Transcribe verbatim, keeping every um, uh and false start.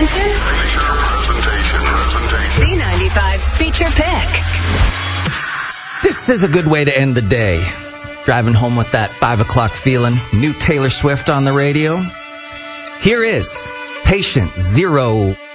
attention? Feature presentation. Presentation. B ninety-five's Feature Pick. This is a good way to end the day. Driving home with that five o'clock feeling. New Taylor Swift on the radio. Here is Patient Zero.